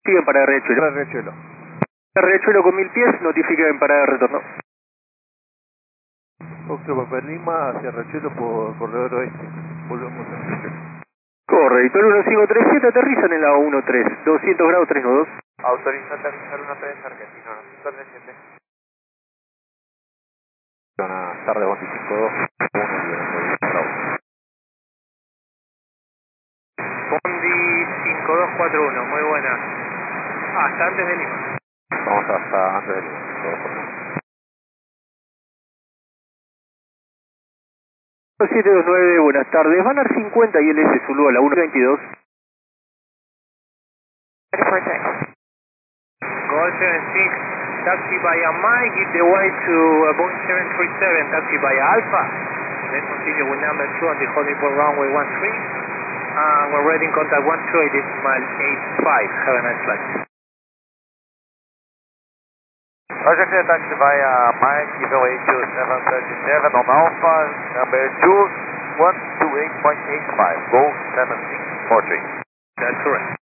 Siguen para Riachuelo. Para Riachuelo. Riachuelo con 1000 pies, notifiquen para de retorno. Foxtrot Papa Lima hacia Riachuelo por corredor oeste. Volvemos a Riachuelo. Correcto, el 1537 aterrizan en la 13, 200 grados 392. Autoriza aterrizar 13 Argentino 1537. Buenas tardes, Bondi 52, 1 Bravo. Bondi 5241, muy buena. Hasta antes de Lima. Vamos hasta antes de Lima, 5241. 729, buenas tardes. Van a 50 y LS Zulu a la 122. Gol 76, taxi via Mike, give the way to Boeing 737, taxi via Alpha. Then continue with number 2 on the holding for runway 13. We're ready in contact 128 decimal 85. Have a nice flight. Roger, clear taxi via Mike, give away to 737 on Alpha, number 2, 128.85, go 7643. That's correct.